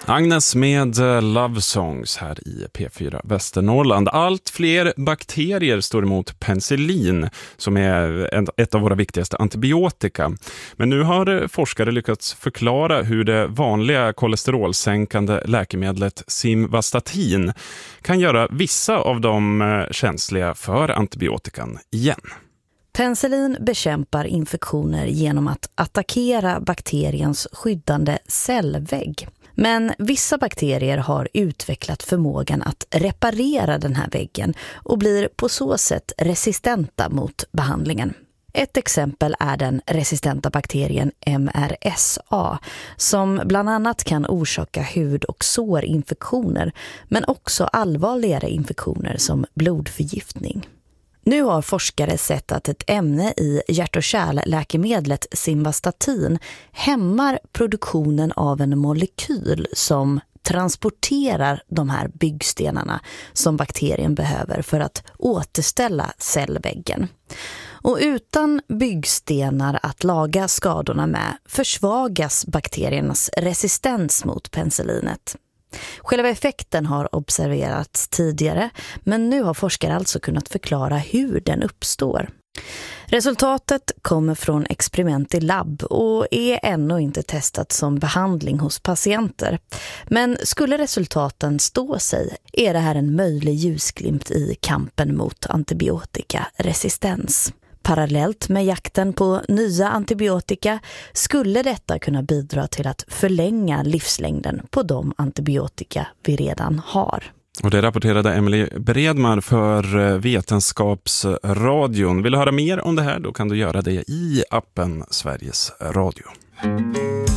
Agnes med Love Songs här i P4 Västernorrland. Allt fler bakterier står emot penicillin som är ett av våra viktigaste antibiotika. Men nu har forskare lyckats förklara hur det vanliga kolesterolsänkande läkemedlet Simvastatin kan göra vissa av dem känsliga för antibiotikan igen. Penicillin bekämpar infektioner genom att attackera bakteriens skyddande cellvägg. Men vissa bakterier har utvecklat förmågan att reparera den här väggen och blir på så sätt resistenta mot behandlingen. Ett exempel är den resistenta bakterien MRSA som bland annat kan orsaka hud- och sårinfektioner men också allvarligare infektioner som blodförgiftning. Nu har forskare sett att ett ämne i hjärt- och kärlläkemedlet Simvastatin hämmar produktionen av en molekyl som transporterar de här byggstenarna som bakterien behöver för att återställa cellväggen. Och utan byggstenar att laga skadorna med försvagas bakteriernas resistens mot penicillinet. Själva effekten har observerats tidigare, men nu har forskare alltså kunnat förklara hur den uppstår. Resultatet kommer från experiment i labb och är ännu inte testat som behandling hos patienter. Men skulle resultaten stå sig är det här en möjlig ljusglimt i kampen mot antibiotikaresistens. Parallellt med jakten på nya antibiotika skulle detta kunna bidra till att förlänga livslängden på de antibiotika vi redan har. Och det rapporterade Emily Bredmar för Vetenskapsradion. Vill du höra mer om det här? Då kan du göra det i appen Sveriges Radio.